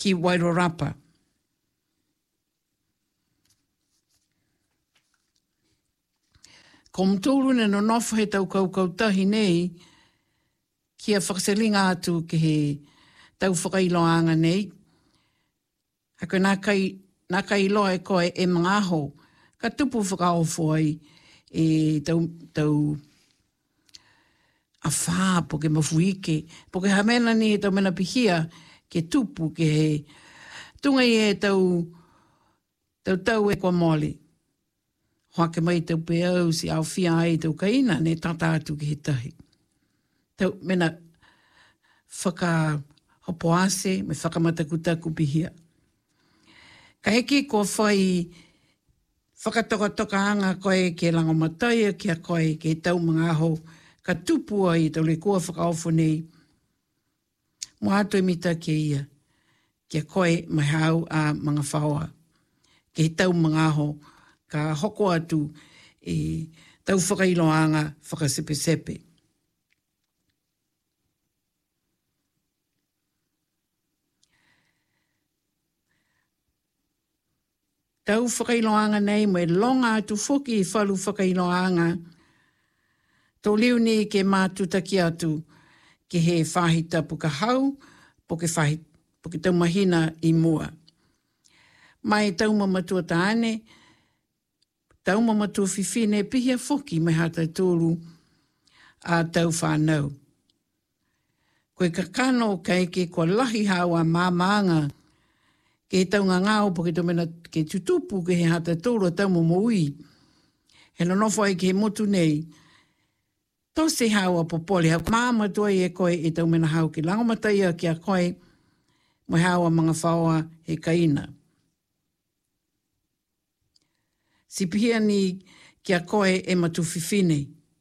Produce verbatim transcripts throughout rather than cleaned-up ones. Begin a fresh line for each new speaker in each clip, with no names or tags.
ki Wairorapa. Ko mtūru ne no nofu he tau kaukau tahi nei, ki a whakaselinga atu ki he tau whakailoanga nei. Hako nā kai, nā kai loa e koe e mga aho, ka tupu whakaofo ai e tau, tau a whā po ke mafuike, po ke hamena ni e tau mena pihia ke tupu ke he tunga i e tau tau tau e kua mole. Hoa ke mai tau pe au si au fia ai tau kaina ne tata atu ki he tahi. Tau mena whaka hopoase me whakamatakutaku pihia. Ka heki ko whai whakatoka-toka anga koe ke langomataya kia koe ke tau mga aho ka tupu ai tau le kua whakaofo nei. Mo atu e mita ke ia kia koe mai hau a mga whaoa. Ke tau mga aho ka hoko atu e tau whakailoanga whakasepe-sepe. Tau whakailoanga nei mo e longa atu whoki i whalu whakailoanga. Tō liu ni ke mātutaki atu ke he whahita puka hau po ke, whahi, po ke tau mahina i mua. Mai tau mamatua taane, tau mamatua whiwhine pihia whoki mai hata tōru a tau whanau. Koe ka kano kai ke kua lahi hawa māmaanga ke tau ngā ngāo po ke tomena ke tutupu ke he hata tōru a tau momoui. He no nofo ai ke he motu nei. Tō se hawa popoli, hau māma tua i e koe e tau mena hau ki langomataia ki a koe mo hawa mga whaoa he kaina. Si pihia ni ki a koe e matu whiwhine.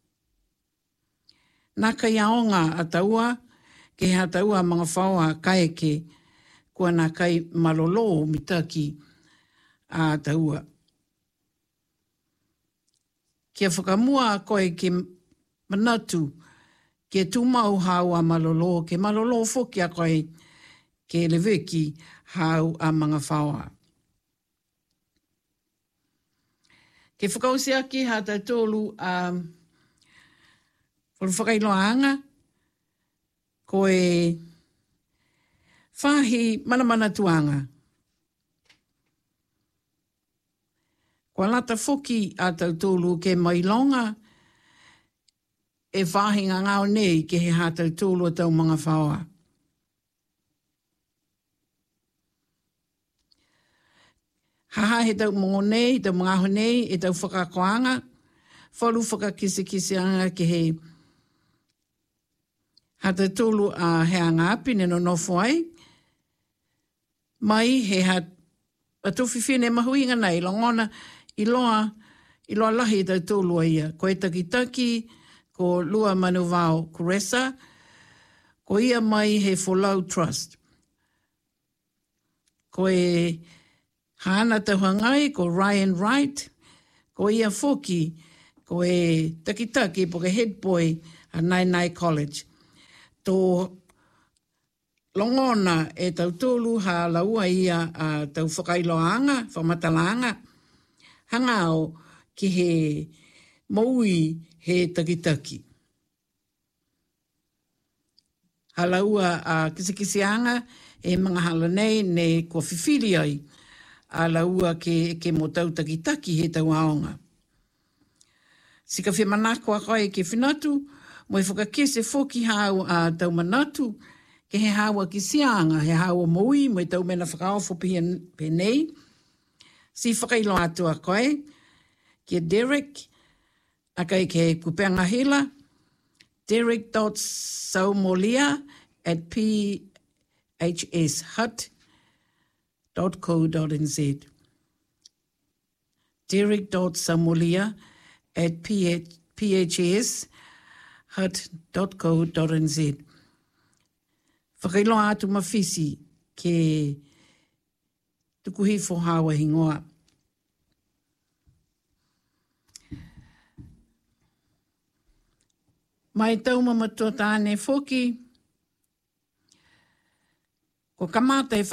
Nā kai aonga a taua, ke ha taua mga whaoa kaeke, kua nā kai malolo mitaki a taua. Kia whakamua a koe ke manatu, ke tūmau hau a malolo, ke malolo whoki a koe ke leweki hau a mga whaoa. Ke whakausi aki ha tai tōlu a um, whakailoanga, koe whahi manamana tuanga. Kua lata whoki a tau tōlu ke mailonga, e whahinga ngāo nei ke he hātau tōlu a tau mga whaoa. Haha he tau mongo nei, tau mga aho nei, e tau whakakoanga, whalu whakakise-kiseanga ke he hātau tōlu a hea ngāpi, ne no nofo ai. Mai he hat, a tōwhiwhine mahuinga nei, longona i loa, i loa lahi tau tōlu a ia. Ko e taki-taki, ko Lua Manuvao Kuresa, ko ia mai he Folau Trust. Ko e Hana Tauhangai, ko Ryan Wright, ko ia Foki, ko e Takitaki, po ke head boy a Nainai College. Tō longona e tau tōlu ha laua ia a tau whakailoanga, whamatalanga, hangao ki he maui he takitaki. Halaua a kisikisianga e mga hala nei ne kua whiwhiri ai a laua ke, ke mo tau takitaki he tau aonga. Sika whemanako a koe ke whinatu, mo e whakakese whoki hau a tau manatu, ke he hawa ki sianga, he hawa maui, mo e tau mena whakaofo pe nei. Si whakailo atu a koe, ke Derek, a kai ke kupenga hila, derek dot saumolia at p h s hut dot co dot n z. derek dot saumolia at p h s hut dot co dot n z. Whakailo atu mawhisi ke tukuhi whohawa hingoa. Mai tau mamatua tāne whoki, ko kamata e